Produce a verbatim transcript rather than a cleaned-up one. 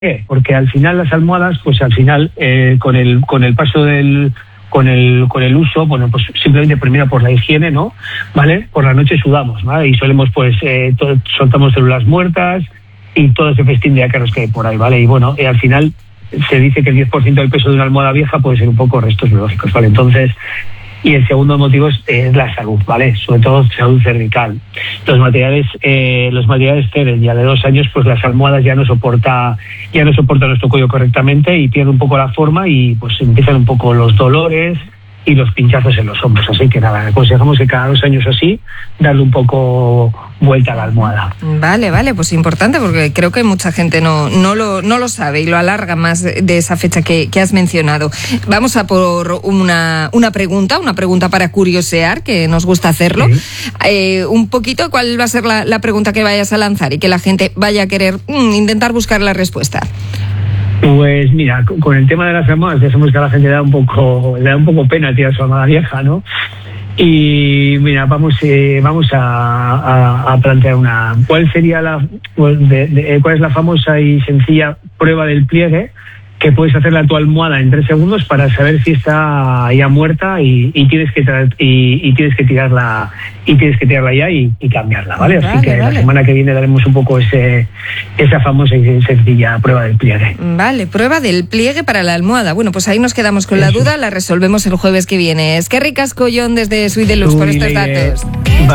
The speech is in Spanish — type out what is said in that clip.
qué? Porque al final las almohadas, pues al final, eh, con el con el paso del... con el con el uso, bueno, pues simplemente primero por la higiene, ¿no? ¿Vale? Por la noche sudamos, ¿vale? Y solemos, pues, eh, todo, soltamos células muertas y todo ese festín de ácaros que hay por ahí, ¿vale? Y bueno, eh, al final se dice que el diez por ciento del peso de una almohada vieja puede ser un poco restos biológicos, ¿vale? Entonces, y el segundo motivo es, es la salud, ¿vale? Sobre todo salud cervical. Los materiales, eh, los materiales ceden, ya de dos años, pues las almohadas ya no soporta, ya no soporta nuestro cuello correctamente y pierde un poco la forma y pues empiezan un poco los dolores y los pinchazos en los hombros. Así que nada, aconsejamos que cada dos años así, darle un poco vuelta a la almohada. Vale, vale, pues importante porque creo que mucha gente no, no, lo, no lo sabe y lo alarga más de esa fecha que, que has mencionado. Vamos a por una, una pregunta, una pregunta para curiosear, que nos gusta hacerlo. Sí. Eh, un poquito, ¿cuál va a ser la, la pregunta que vayas a lanzar y que la gente vaya a querer mmm, intentar buscar la respuesta? Pues mira, con el tema de las almohadas, ya sabemos que a la gente le da un poco, le da un poco pena tirar su almohada vieja, ¿no? Y mira, vamos, eh, vamos a, a, a plantear una. ¿Cuál sería la, de, de, cuál es la famosa y sencilla prueba del pliegue que puedes hacerle a tu almohada en tres segundos para saber si está ya muerta y, y tienes que tra- y, y tienes que tirarla y tienes que tirarla ya y, y cambiarla, ¿vale? Así vale, que vale. La semana que viene daremos un poco ese esa famosa y sencilla prueba del pliegue. Vale, prueba del pliegue para la almohada. Bueno, pues ahí nos quedamos con Eso. la duda, la resolvemos el jueves que viene. Es que ricas, Collón, desde Sweet Deluxe por estos datos.